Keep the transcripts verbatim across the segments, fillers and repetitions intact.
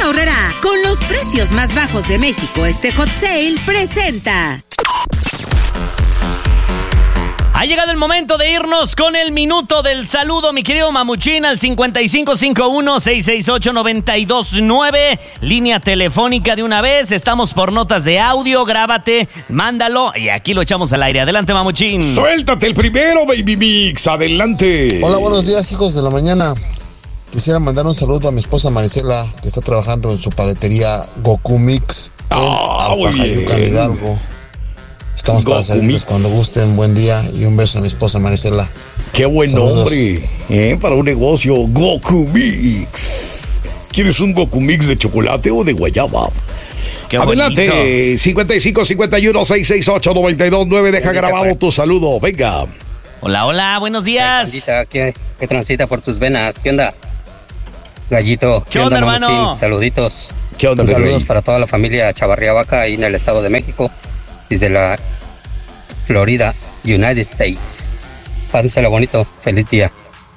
Aurrerá, con los precios más bajos de México, este Hot Sale presenta. Ha llegado el momento de irnos con el minuto del saludo, mi querido Mamuchín, al cincuenta y cinco cincuenta y uno, seiscientos sesenta y ocho, noventa y dos nueve, línea telefónica de una vez. Estamos por notas de audio, grábate, mándalo y aquí lo echamos al aire. Adelante, Mamuchín. Suéltate el primero, Baby Mix, adelante. Hola, buenos días, hijos de la mañana. Quisiera mandar un saludo a mi esposa Marisela, que está trabajando en su paletería Goku Mix en Ah, muy Alpajayucan, bien. Hidalgo. Estamos para Goku servirles Mix. cuando gusten. Buen día y un beso a mi esposa Marisela. Qué buen Saludos. nombre, ¿eh? Para un negocio, Goku Mix. ¿Quieres un Goku Mix de chocolate o de guayaba? Qué Adelante, bonito. cincuenta y cinco cincuenta y uno, seiscientos sesenta y ocho, noventa y dos nueve. Deja grabado tu saludo, venga. Hola, hola, buenos Ay, días. pandita, ¿qué, qué transita por tus venas? ¿Qué onda? Gallito, ¿Qué onda, hermano? Mamuchín? Saluditos. ¿Qué onda, Un mi saludos rey? para toda la familia Chavarría Vaca ahí en el Estado de México, desde la Florida, United States. Pásensela bonito. Feliz día.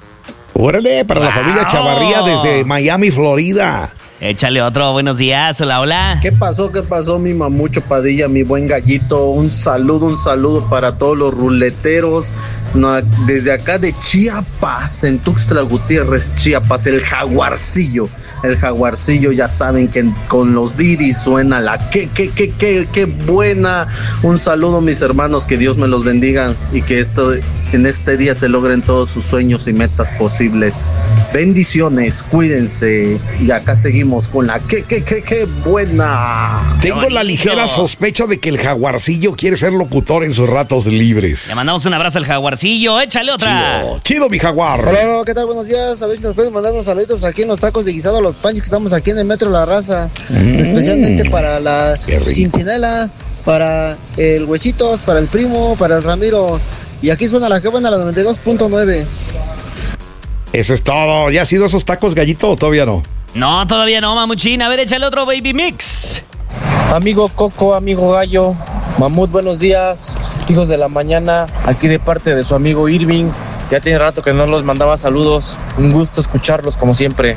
Órale, para la Wow. familia Chavarría desde Miami, Florida. Échale otro, buenos días, hola, hola. ¿Qué pasó? ¿Qué pasó, mi Mamucho Padilla, mi buen gallito? Un saludo, un saludo para todos los ruleteros. No, desde acá de Chiapas, en Tuxtla Gutiérrez, Chiapas, el jaguarcillo. El jaguarcillo, ya saben que con los Didi suena la que, que, que, que, que buena. Un saludo, mis hermanos, que Dios me los bendiga y que esto, en este día se logren todos sus sueños y metas posibles. Bendiciones, cuídense. Y acá seguimos con la que, que, que, que buena. Tengo bonito. la ligera sospecha de que el jaguarcillo quiere ser locutor en sus ratos libres. Le mandamos un abrazo al jaguarcillo, échale otra. Chido, chido, mi jaguar. Hola, ¿qué tal? Buenos días. A ver si nos pueden mandar unos saluditos aquí en los tacos de guisado, los panchos que estamos aquí en el Metro La Raza. Mm. Especialmente para la Qué rico. Centinela, para el Huesitos, para el Primo, para el Ramiro. Y aquí suena la que buena, la noventa y dos punto nueve. Eso es todo. ¿Ya ha sido esos tacos, gallito, o todavía no? No, todavía no, Mamuchín. A ver, échale otro, Baby Mix. Amigo Coco, amigo Gallo, Mamut, buenos días, hijos de la mañana, aquí de parte de su amigo Irving. Ya tiene rato que no los mandaba saludos, un gusto escucharlos como siempre.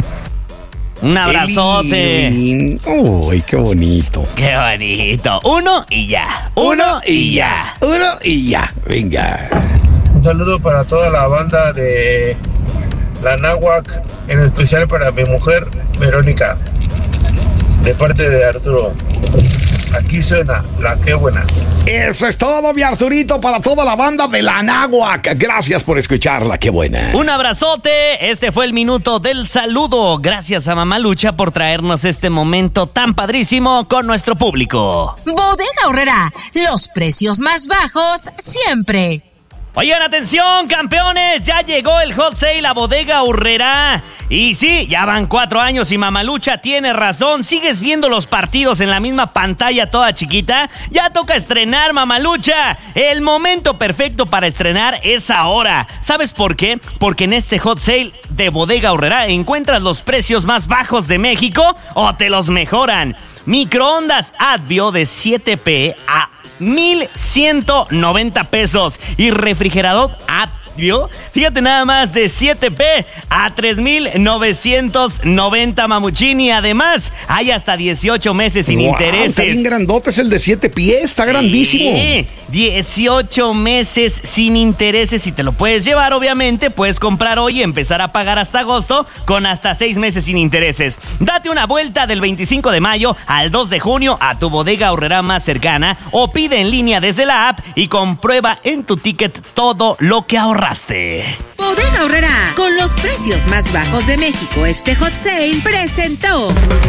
Un abrazote. Elin. Uy, qué bonito. Qué bonito. Uno y ya. Uno y ya. Uno y ya. Venga. Un saludo para toda la banda de la Náhuac, en especial para mi mujer Verónica, de parte de Arturo. Aquí suena la que buena. Eso es todo, mi Arturito, para toda la banda de la Náhuac. Gracias por escucharla, qué buena. Un abrazote. Este fue el minuto del saludo. Gracias a Mamá Lucha por traernos este momento tan padrísimo con nuestro público. Bodega Aurrerá, los precios más bajos siempre. Oigan, atención, campeones, ya llegó el Hot Sale a Bodega Aurrerá. Y sí, ya van cuatro años y Mamalucha tiene razón. ¿Sigues viendo los partidos en la misma pantalla toda chiquita? Ya toca estrenar, Mamalucha. El momento perfecto para estrenar es ahora. ¿Sabes por qué? Porque en este Hot Sale de Bodega Aurrerá encuentras los precios más bajos de México o te los mejoran. Microondas Advio de siete P a mil ciento noventa pesos y refrigerador Advio, fíjate nada más, de siete P a tres mil novecientos noventa, Mamuchín, y además hay hasta dieciocho meses sin Wow, intereses. Está bien grandote, es el de siete pies, está Sí, grandísimo. dieciocho meses sin intereses y te lo puedes llevar, obviamente. Puedes comprar hoy y empezar a pagar hasta agosto con hasta seis meses sin intereses. Date una vuelta del veinticinco de mayo al dos de junio a tu Bodega Aurrerá más cercana o pide en línea desde la app y comprueba en tu ticket todo lo que ahorraste. Bodega Aurrerá, con los precios más bajos de México, este Hot Sale presentó.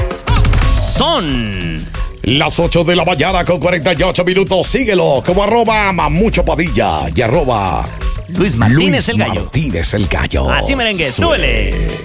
Son Las ocho de la mañana con cuarenta y ocho minutos. Síguelo como arroba Mamucho Padilla y arroba Luis Martínez Luis el Gallo. Martínez el Gallo. Así, merengue, súbele.